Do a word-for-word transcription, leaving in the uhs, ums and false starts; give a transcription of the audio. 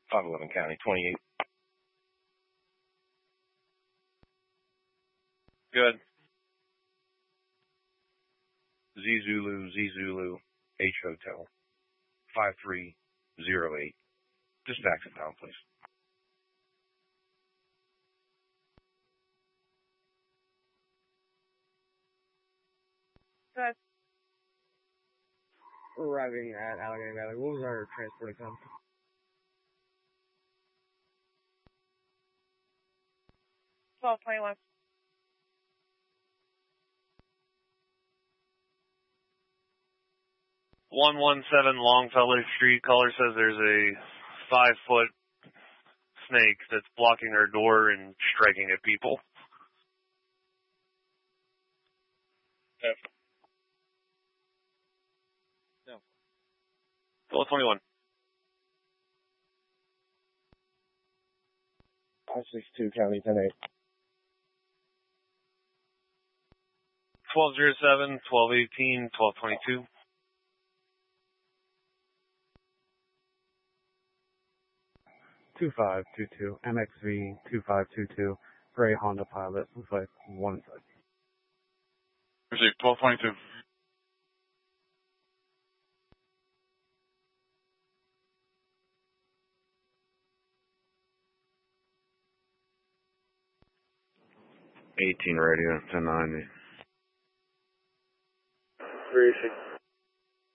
five eleven County, twenty-eight. Good. Z Zulu, Z Zulu, H Hotel, five three zero eight. Just exit down, please. Good. Arriving at Allegheny Valley. What was our transporting time? twelve twenty-one. one one seven Longfellow Street. Caller says there's a five-foot snake that's blocking our door and striking at people. F. No. twelve twenty-one. five six two County, ten eight. twelve oh seven, twelve eighteen, twelve twenty-two. two five two two, M X V two five two two, gray Honda Pilot, looks like one side. Receive twelve twenty-two. eighteen radio, ten ninety. three six.